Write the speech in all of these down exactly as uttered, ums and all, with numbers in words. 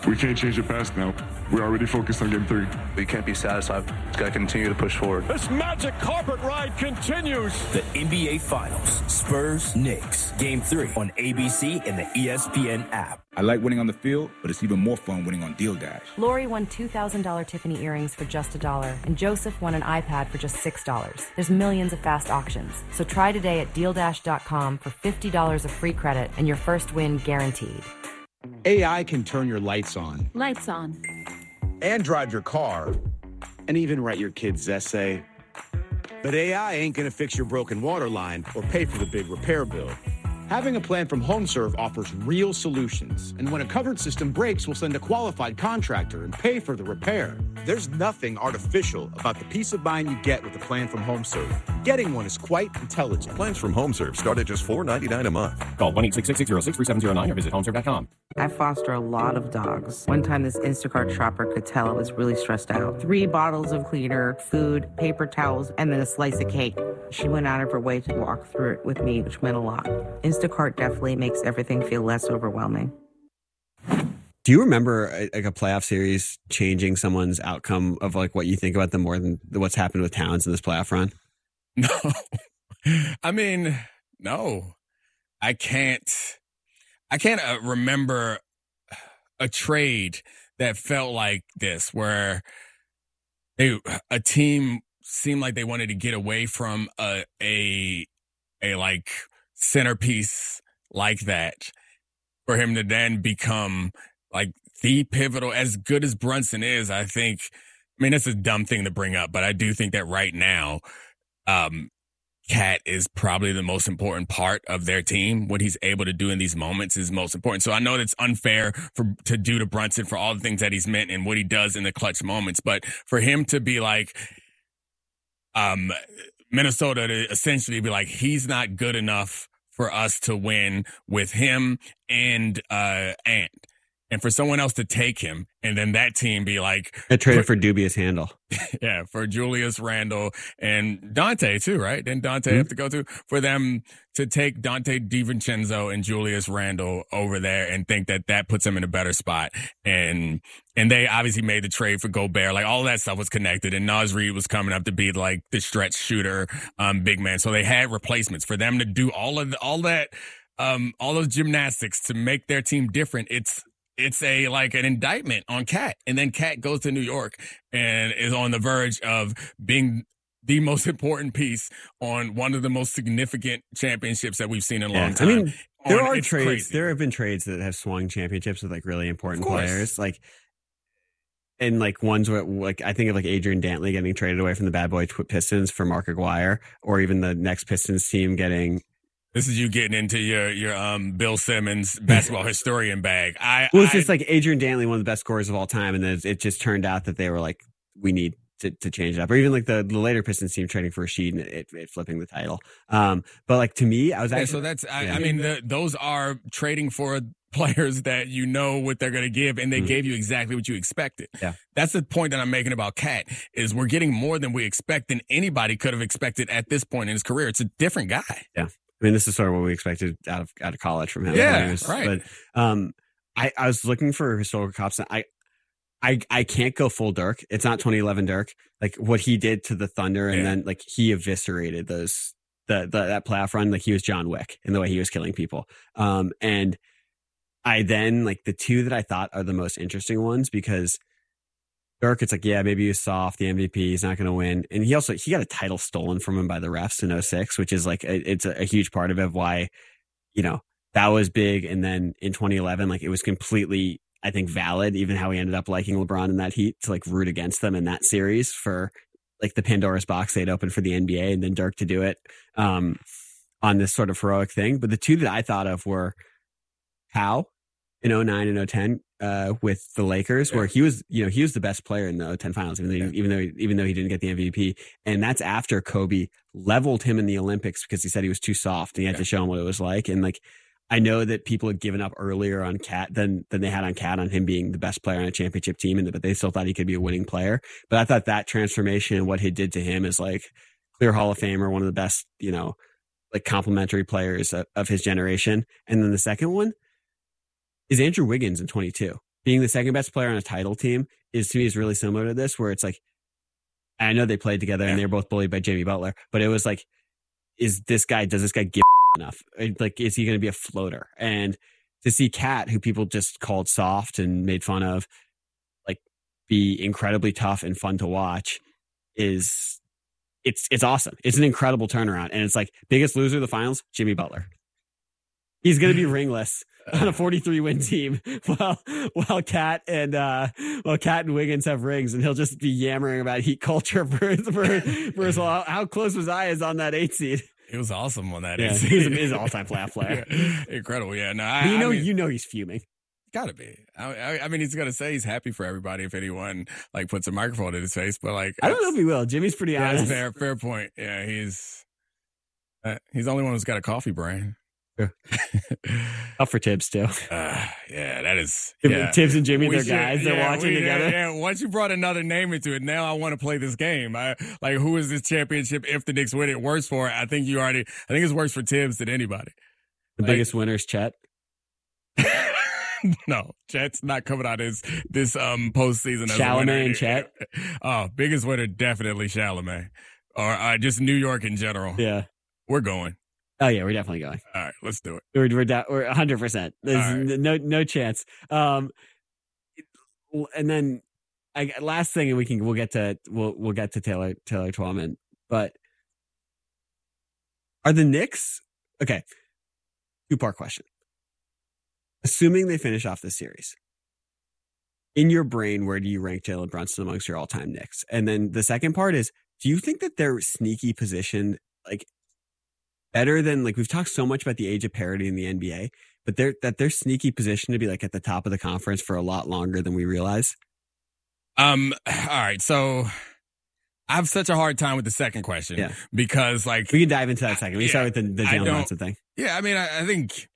We can't change the past now. We're already focused on game three. We can't be satisfied. We've got to continue to push forward. This magic carpet ride continues. The N B A Finals, Spurs, Knicks, Game three on A B C and the E S P N app. I like winning on the field, but it's even more fun winning on Deal Dash. Lori won two thousand dollars Tiffany earrings for just a dollar, and Joseph won an iPad for just six dollars. There's millions of fast auctions. So try today at deal dash dot com for fifty dollars of free credit and your first win guaranteed. A I can turn your lights on. Lights on. And drive your car. And even write your kid's essay. But A I ain't gonna fix your broken water line or pay for the big repair bill. Having a plan from HomeServe offers real solutions. And when a covered system breaks, we'll send a qualified contractor and pay for the repair. There's nothing artificial about the peace of mind you get with a plan from HomeServe. Getting one is quite intelligent. Plans from HomeServe start at just four dollars and ninety-nine cents a month. Call one eight six six, six zero six, three seven zero nine or visit homeserve dot com. I foster a lot of dogs. One time this Instacart shopper could tell I was really stressed out. Three bottles of cleaner, food, paper towels, and then a slice of cake. She went out of her way to walk through it with me, which meant a lot. Instacart definitely makes everything feel less overwhelming. Do you remember a, like a playoff series changing someone's outcome of like what you think about them more than what's happened with Towns in this playoff run? No. I mean, no. I can't I can't uh, remember a trade that felt like this where they a team seemed like they wanted to get away from a a a like centerpiece like that for him to then become like the pivotal. As good as Brunson is, I think, I mean, it's a dumb thing to bring up, but I do think that right now, um, Cat is probably the most important part of their team. What he's able to do in these moments is most important. So I know that's unfair for to do to Brunson for all the things that he's meant and what he does in the clutch moments, but for him to be like, um, Minnesota to essentially be like, he's not good enough for us to win with him and uh Ant. And for someone else to take him and then that team be like... I traded for dubious handle. Yeah, for Julius Randle and Dante too, right? Didn't Dante mm-hmm. have to go to? For them to take Dante DiVincenzo and Julius Randle over there and think that that puts them in a better spot. And and they obviously made the trade for Gobert. Like all that stuff was connected. And Naz Reid was coming up to be like the stretch shooter, um, big man. So they had replacements for them to do all of the, all that, um, all those gymnastics to make their team different. It's... It's a like an indictment on Cat. And then Cat goes to New York and is on the verge of being the most important piece on one of the most significant championships that we've seen in a yeah. long time. I mean, there on, are trades. Crazy. There have been trades that have swung championships with like really important players. Like, and like ones where like I think of like Adrian Dantley getting traded away from the Bad Boy Pistons for Mark Aguirre, or even the next Pistons team getting. This is you getting into your your um Bill Simmons basketball historian bag. I well, it's I, just like Adrian Dantley, one of the best scorers of all time, and then it just turned out that they were like, we need to, to change it up. Or even like the, the later Pistons team trading for Rashid and it, it flipping the title. Um, but like to me, I was actually yeah, so that's I, yeah. I mean the, those are trading for players that you know what they're going to give, and they mm-hmm. gave you exactly what you expected. Yeah, that's the point that I'm making about Cat is we're getting more than we expect than anybody could have expected at this point in his career. It's a different guy. Yeah. I mean, this is sort of what we expected out of out of college from him. Yeah, was, right. But um, I, I was looking for historical comps. I, I I can't go full Dirk. It's not twenty eleven Dirk. Like what he did to the Thunder, and yeah. then like he eviscerated those the, the that playoff run. Like he was John Wick in the way he was killing people. Um, and I then like the two that I thought are the most interesting ones because. Dirk, it's like, yeah, maybe he was soft, the M V P, he's not going to win. And he also, he got a title stolen from him by the refs in oh six, which is like, a, it's a, a huge part of it, why, you know, that was big. And then in twenty eleven, like it was completely, I think, valid, even how he ended up liking LeBron in that heat to like root against them in that series for like the Pandora's box they'd opened for the N B A and then Dirk to do it um, on this sort of heroic thing. But the two that I thought of were Howe in oh nine and oh ten. Uh, with the Lakers, yeah. where he was, you know, he was the best player in the oh ten finals, even though, yeah. even though, even though he didn't get the M V P. And that's after Kobe leveled him in the Olympics because he said he was too soft and he had yeah. to show him what it was like. And like, I know that people had given up earlier on Cat than, than they had on Cat on him being the best player on a championship team, and but they still thought he could be a winning player. But I thought that transformation and what he did to him is like clear Hall of Famer, one of the best, you know, like complementary players of, of his generation. And then the second one is Andrew Wiggins in twenty-two. being the second best player on a title team is to me is really similar to this, where it's like, I know they played together and they're both bullied by Jimmy Butler, but it was like, is this guy, does this guy give enough? Like, is he going to be a floater? And to see Cat, who people just called soft and made fun of, like be incredibly tough and fun to watch is it's, it's awesome. It's an incredible turnaround. And it's like biggest loser of the finals, Jimmy Butler. He's going to be ringless on a forty-three win team while while Cat and uh while Cat and Wiggins have rings, and he'll just be yammering about Heat culture for for, for how, how close was I is on that eight seed. He was awesome on that yeah, eight seed. He's, he's an all-time playoff player. Yeah, incredible. Yeah, no, I, you know, I mean, you know, he's fuming. Gotta be. I, I, I mean, he's gonna say he's happy for everybody if anyone like puts a microphone in his face, but like, I don't know if he will. Jimmy's pretty yeah, honest. Fair, fair point. Yeah, he's uh, he's the only one who's got a coffee brain. Sure. Up for Tibbs too. Uh, yeah, that is. Yeah. Tibbs and Jimmy, We they're should- guys. They're yeah, watching we- together. Yeah, yeah, once you brought another name into it, now I want to play this game. I like who is this championship if the Knicks win it worse for? I think you already. I think it's worse for Tibbs than anybody. The Like- biggest winner's Chet. No, Chet's not coming out this this um postseason as a Chalamet winner. and Chet? Oh, biggest winner definitely Chalamet, or uh, just New York in general. Yeah. We're going. Oh yeah, we're definitely going. All right, let's do it. We're we're da- we're one hundred percent. There's All right. n- no no chance. Um, and then I last thing, and we can we'll get to we'll we'll get to Taylor Taylor Twellman, but are the Knicks okay? Two part question. Assuming they finish off this series, in your brain, where do you rank Jalen Brunson amongst your all time Knicks? And then the second part is, do you think that they're sneaky positioned like? Better than like we've talked so much about the age of parity in the N B A, but they're that they're sneaky position to be like at the top of the conference for a lot longer than we realize. Um. All right. So I have such a hard time with the second question. Yeah. Because like We can dive into that second. We yeah, start with the, the I Jalen don't- Brunson thing. Yeah. I mean, I, I think.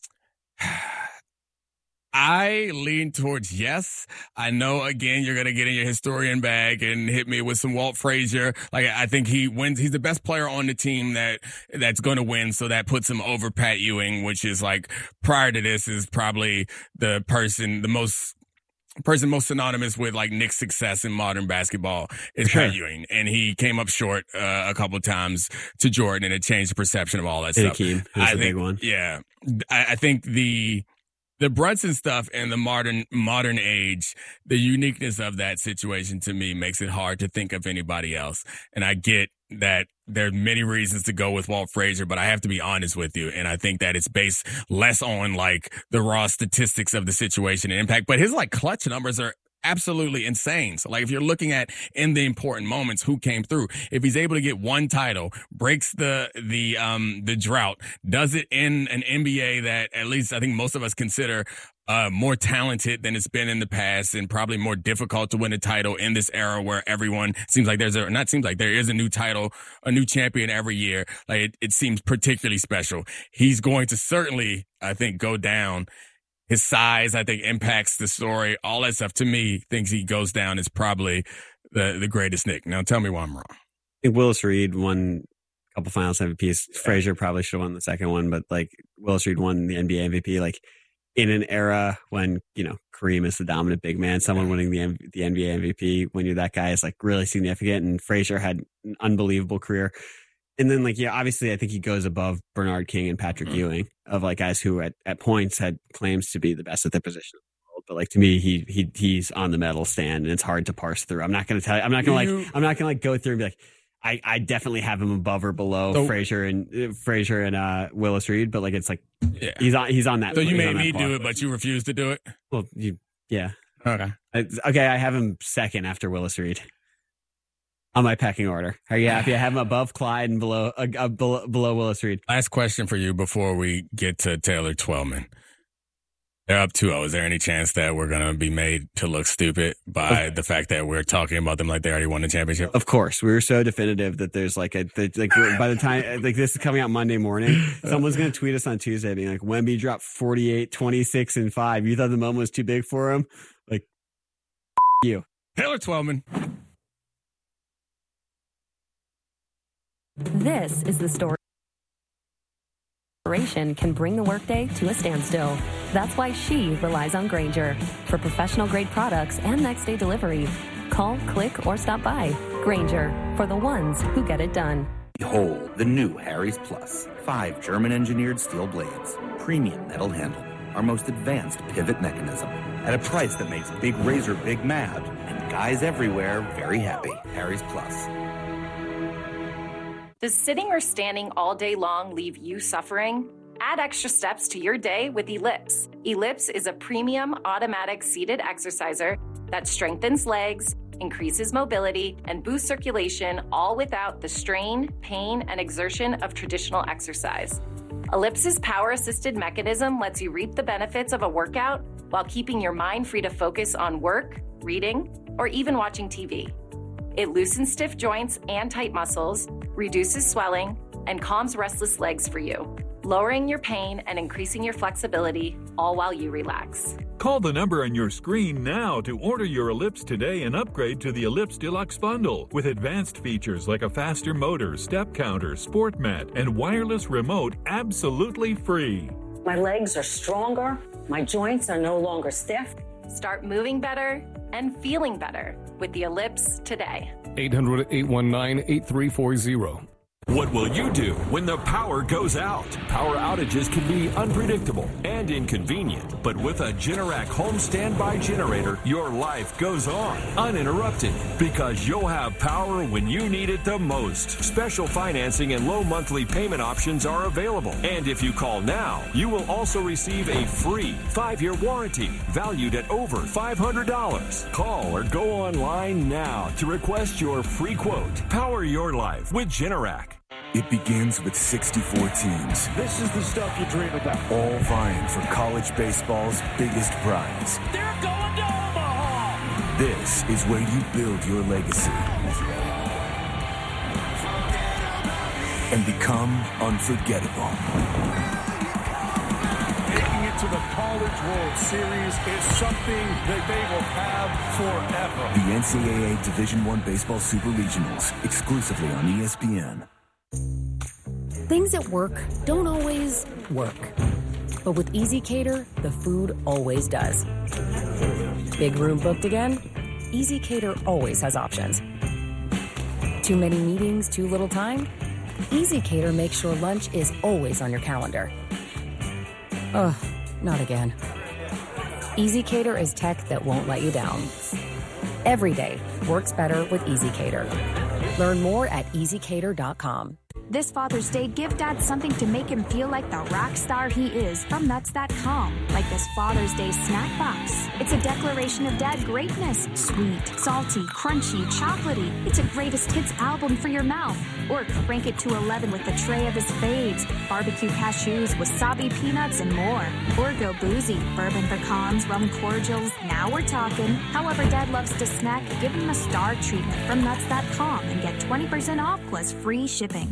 I lean towards yes. I know, again, you're going to get in your historian bag and hit me with some Walt Frazier. Like, I think he wins. He's the best player on the team that that's going to win. So that puts him over Pat Ewing, which is like prior to this is probably the person, the most person most synonymous with like Knicks success in modern basketball is Sure. Pat Ewing. And he came up short uh, a couple of times to Jordan, and it changed the perception of all that And stuff. Hakeem was I a think, big one. Yeah. I, I think the, The Brunson stuff and the modern modern age, the uniqueness of that situation to me makes it hard to think of anybody else. And I get that there are many reasons to go with Walt Frazier, but I have to be honest with you. And I think that it's based less on like the raw statistics of the situation and impact, but his like clutch numbers are absolutely insane. So like if you're looking at in the important moments, who came through, if he's able to get one title, breaks the, the, um, the drought, does it in an N B A that at least I think most of us consider uh, more talented than it's been in the past and probably more difficult to win a title in this era where everyone seems like there's a, not seems like there is a new title, a new champion every year. Like it, it seems particularly special. He's going to certainly, I think, go down. His size, I think, impacts the story. All that stuff, to me, thinks he goes down as probably the, the greatest Knick. Now, tell me why I'm wrong. I think Willis Reed won a couple finals M V Ps. Frazier probably should have won the second one, but like Willis Reed won the N B A M V P. Like in an era when, you know, Kareem is the dominant big man, someone winning the, M- the N B A M V P when you're that guy is like really significant. And Frazier had an unbelievable career. And then, like, yeah, obviously, I think he goes above Bernard King and Patrick mm-hmm. Ewing of like guys who at, at points had claims to be the best at their position in the world. But like to me, he he he's on the medal stand, and it's hard to parse through. I'm not going to tell you. I'm not going to like. I'm not going to like go through and be like, I, I definitely have him above or below so, Frazier and uh, Frazier and uh, Willis Reed. But like, it's like yeah. he's on he's on that. So you made me do it, but you refused to do it. Well, you yeah. Okay. I, okay, I have him second after Willis Reed. On my pecking order. Are you happy? I have him above Clyde and below uh, uh, below, below Willis Reed. Last question for you before we get to Taylor Twellman. They're up two oh. Is there any chance that we're going to be made to look stupid by okay. the fact that we're talking about them like they already won the championship? Of course. We were so definitive that there's like a, that, like by the time, like this is coming out Monday morning, someone's going to tweet us on Tuesday being like, Wemby dropped forty-eight, twenty-six, and five. You thought the moment was too big for him? Like, you. Taylor Twellman. This is the story Preparation can bring the workday to a standstill. That's why she relies on Grainger for professional-grade products and next-day delivery. Call, click, or stop by. Grainger, for the ones who get it done. Behold, the new Harry's Plus. Five German-engineered steel blades, premium metal handle, our most advanced pivot mechanism, at a price that makes Big Razor big mad, and guys everywhere very happy. Harry's Plus. Does sitting or standing all day long leave you suffering? Add extra steps to your day with Ellipse. Ellipse is a premium automatic seated exerciser that strengthens legs, increases mobility, and boosts circulation, all without the strain, pain, and exertion of traditional exercise. Ellipse's power-assisted mechanism lets you reap the benefits of a workout while keeping your mind free to focus on work, reading, or even watching T V. It loosens stiff joints and tight muscles, reduces swelling, and calms restless legs for you, lowering your pain and increasing your flexibility, all while you relax. Call the number on your screen now to order your Ellipse today and upgrade to the Ellipse Deluxe Bundle with advanced features like a faster motor, step counter, sport mat, and wireless remote absolutely free. My legs are stronger. My joints are no longer stiff. Start moving better and feeling better with the Ellipse today. eight hundred, eight one nine, eight three four zero. What will you do when the power goes out? Power outages can be unpredictable and inconvenient, but with a Generac home standby generator, your life goes on uninterrupted because you'll have power when you need it the most. Special financing and low monthly payment options are available. And if you call now, you will also receive a free five-year warranty valued at over five hundred dollars. Call or go online now to request your free quote. Power your life with Generac. It begins with sixty-four teams. This is the stuff you dream about. All vying for college baseball's biggest prize. They're going to Omaha! This is where you build your legacy and become unforgettable. Making it to the College World Series is something that they will have forever. The N C double A Division I Baseball Super Regionals, exclusively on E S P N. Things at work don't always work. But with ezCater, the food always does. Big room booked again? ezCater always has options. Too many meetings, too little time? ezCater makes sure lunch is always on your calendar. Ugh, not again. ezCater is tech that won't let you down. Every day works better with ezCater. Learn more at easy cater dot com. This Father's Day, give Dad something to make him feel like the rock star he is from nuts dot com. Like this Father's Day snack box. It's a declaration of dad greatness. Sweet, salty, crunchy, chocolatey. It's a greatest hits album for your mouth. Or crank it to eleven with a tray of his faves. Barbecue cashews, wasabi peanuts, and more. Or go boozy. Bourbon pecans, rum cordials. Now we're talking. However Dad loves to snack, give him a star treatment from nuts dot com and get twenty percent off plus free shipping.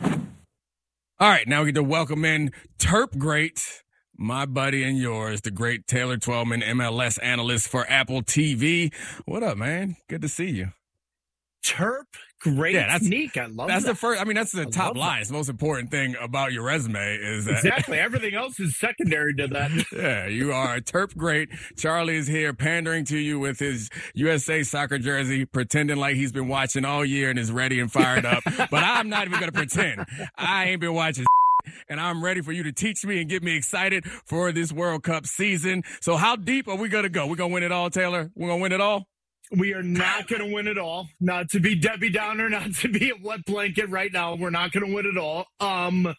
All right, now we get to welcome in Terp Great, my buddy and yours, the great Taylor Twellman, M L S analyst for Apple T V. What up, man? Good to see you. Terp Great, yeah, that's sneak. I love that's that. the first. I mean, that's the I top love line. that. It's the most important thing about your resume is that Exactly. Everything else is secondary to that. Yeah, you are a Terp Great. Charlie is here pandering to you with his U S A soccer jersey, pretending like he's been watching all year and is ready and fired up. But I'm not even going to pretend. I ain't been watching and I'm ready for you to teach me and get me excited for this World Cup season. So how deep are we going to go? We're going to win it all, Taylor? We're going to win it all? We are not going to win it all. Not to be Debbie Downer, not to be a wet blanket right now. We're not going to win it all. Um,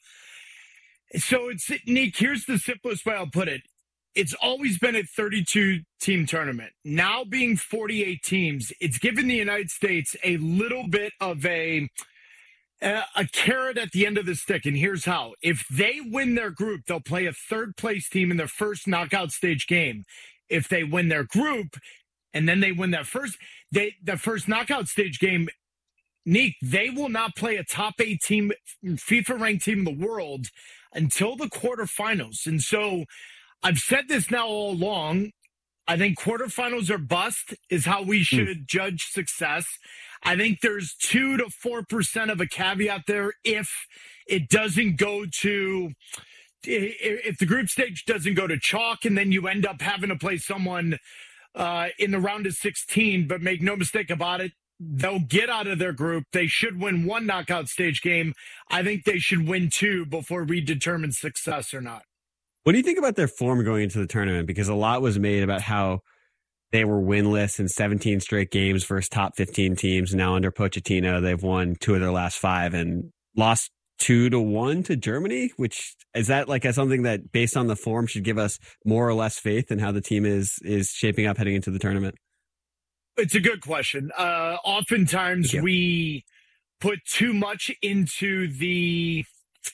so it's, Nick, here's the simplest way I'll put it. It's always been a thirty-two team tournament. Now being forty-eight teams, it's given the United States a little bit of a, a, a carrot at the end of the stick. And here's how. If they win their group, they'll play a third place team in their first knockout stage game. If they win their group, and then they win that first, they the first knockout stage game, Neek, they will not play a top eight team, FIFA ranked team in the world until the quarterfinals. And so I've said this now all along. I think quarterfinals are bust is how we should mm. judge success. I think there's two to four percent of a caveat there if it doesn't go to if the group stage doesn't go to chalk and then you end up having to play someone uh, in the round of sixteen, but make no mistake about it, they'll get out of their group. They should win one knockout stage game. I think they should win two before we determine success or not. What do you think about their form going into the tournament? Because a lot was made about how they were winless in seventeen straight games versus top fifteen teams. Now under Pochettino, they've won two of their last five and lost two to one to Germany, which is that like a, something that based on the form should give us more or less faith in how the team is, is shaping up heading into the tournament? It's a good question. Uh, oftentimes we put too much into the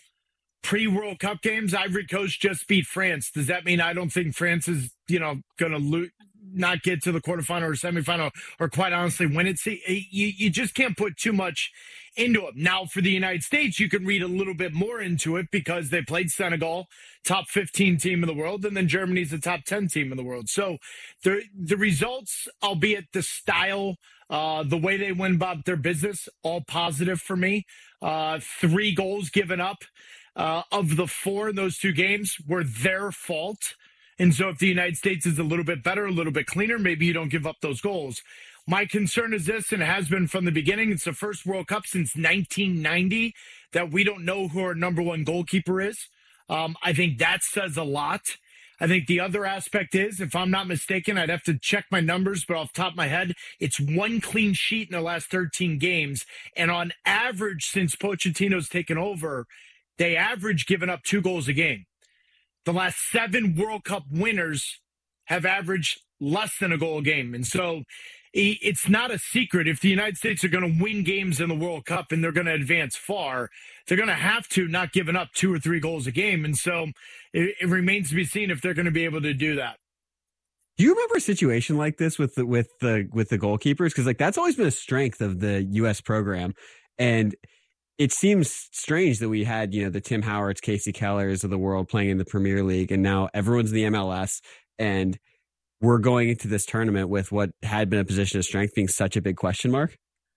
pre-World Cup games. Ivory Coast just beat France. Does that mean I don't think France is, you know, going to lose, not get to the quarterfinal or semifinal, or quite honestly win it? See, you, you just can't put too much into it. Now, for the United States, you can read a little bit more into it because they played Senegal, top fifteen team in the world, and then Germany's the top ten team in the world. So the the results, albeit the style, uh, the way they went about their business, all positive for me. Uh, three goals given up uh, of the four in those two games were their fault. And so if the United States is a little bit better, a little bit cleaner, maybe you don't give up those goals. My concern is this, and it has been from the beginning. It's the first World Cup since nineteen ninety that we don't know who our number one goalkeeper is. Um, I think that says a lot. I think the other aspect is, if I'm not mistaken, I'd have to check my numbers, but off the top of my head, it's one clean sheet in the last thirteen games. And on average, since Pochettino's taken over, they average giving up two goals a game. The last seven World Cup winners have averaged less than a goal a game. And so it's not a secret. If the United States are going to win games in the World Cup and they're going to advance far, they're going to have to not giving up two or three goals a game. And so it, it remains to be seen if they're going to be able to do that. Do you remember a situation like this with the, with the, with the goalkeepers? Cause like that's always been a strength of the U S program. And it seems strange that we had, you know, the Tim Howards, Casey Kellers of the world playing in the Premier League, and now everyone's in the M L S, and we're going into this tournament with what had been a position of strength being such a big question mark.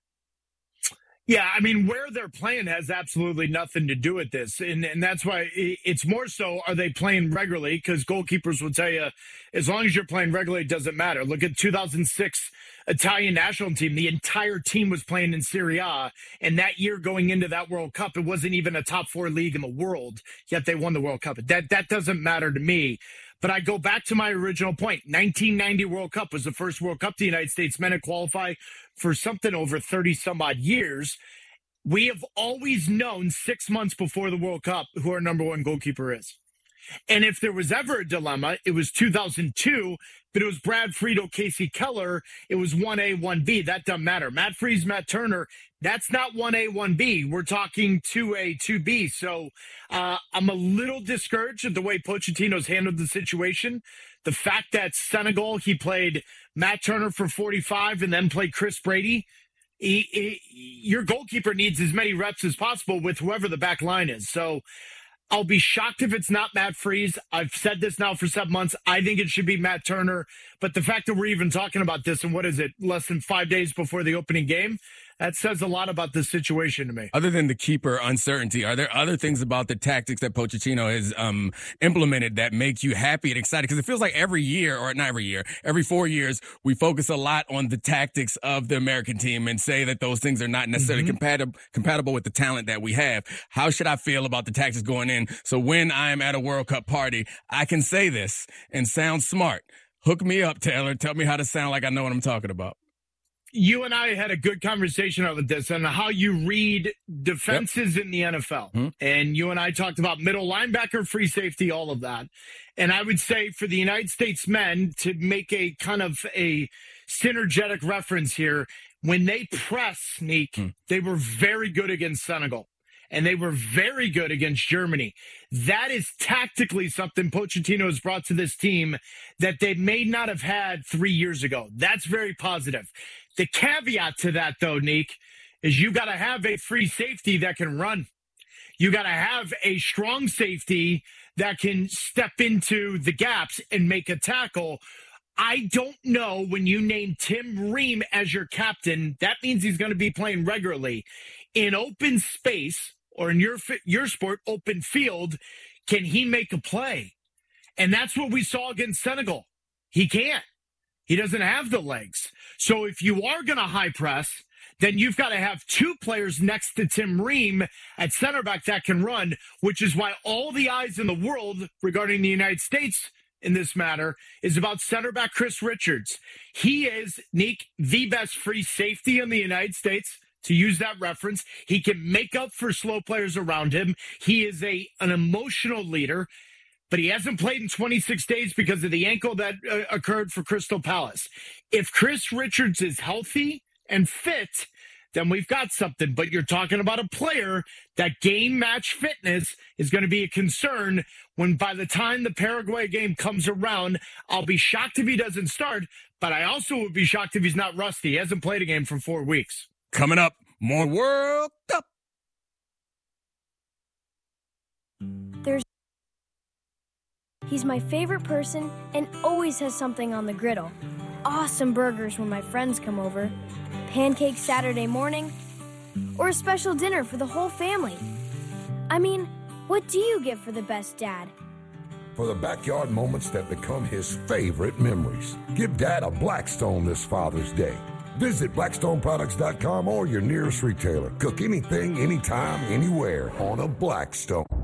Yeah, I mean, where they're playing has absolutely nothing to do with this. And and that's why it's more so, are they playing regularly? Because goalkeepers will tell you, as long as you're playing regularly, it doesn't matter. Look at two thousand six Italian national team. The entire team was playing in Serie A. And that year going into that World Cup, it wasn't even a top four league in the world, yet they won the World Cup. That, that doesn't matter to me. But I go back to my original point. nineteen ninety World Cup was the first World Cup the United States men had qualified for something over thirty some odd years. We have always known six months before the World Cup who our number one goalkeeper is. And if there was ever a dilemma, it was two thousand two, but it was Brad Friedel, Casey Keller. It was one A, one B. That doesn't matter. Matt Freese, Matt Turner, that's not one A, one B. We're talking two A, two B. So uh, I'm a little discouraged at the way Pochettino's handled the situation. The fact that Senegal, he played Matt Turner for forty-five and then played Chris Brady. He, he, your goalkeeper needs as many reps as possible with whoever the back line is. So I'll be shocked if it's not Matt Freese. I've said this now for seven months. I think it should be Matt Turner. But the fact that we're even talking about this, and what is it, less than five days before the opening game, that says a lot about the situation to me. Other than the keeper uncertainty, are there other things about the tactics that Pochettino has um, implemented that make you happy and excited? Because it feels like every year, or not every year, every four years, we focus a lot on the tactics of the American team and say that those things are not necessarily mm-hmm. compatible compatible with the talent that we have. How should I feel about the tactics going in? So when I'm at a World Cup party, I can say this and sound smart. Hook me up, Taylor. Tell me how to sound like I know what I'm talking about. You and I had a good conversation over this on how you read defenses yep. in the N F L. Mm-hmm. And you and I talked about middle linebacker, free safety, all of that. And I would say for the United States men, to make a kind of a synergetic reference here, when they press, Neek, mm. they were very good against Senegal. And they were very good against Germany. That is tactically something Pochettino has brought to this team that they may not have had three years ago. That's very positive. The caveat to that, though, Neek, is you got to have a free safety that can run. You got to have a strong safety that can step into the gaps and make a tackle. I don't know, when you name Tim Ream as your captain, that means he's going to be playing regularly. In open space, or in your your sport, open field, Can he make a play? And that's what we saw against Senegal. He can't. He doesn't have the legs. So if you are going to high press, then you've got to have two players next to Tim Ream at center back that can run, which is why all the eyes in the world regarding the United States in this matter is about center back Chris Richards. He is, Nick, the best free safety in the United States, to use that reference. He can make up for slow players around him. He is a an emotional leader, but he hasn't played in twenty-six days because of the ankle that uh, occurred for Crystal Palace. If Chris Richards is healthy and fit, then we've got something. But you're talking about a player that game match fitness is going to be a concern when by the time the Paraguay game comes around. I'll be shocked if he doesn't start, but I also would be shocked if he's not rusty. He hasn't played a game for four weeks. Coming up, more World Cup. There's He's my favorite person and always has something on the griddle. Awesome burgers when my friends come over, pancakes Saturday morning, or a special dinner for the whole family. I mean, what do you get for the best dad? For the backyard moments that become his favorite memories. Give Dad a Blackstone this Father's Day. Visit Blackstone Products dot com or your nearest retailer. Cook anything, anytime, anywhere on a Blackstone.